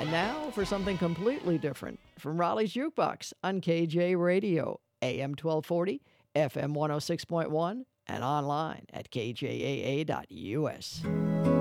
And now for something completely different from Raleigh's Jukebox on KJ Radio, AM 1240, FM 106.1, and online at kjaa.us.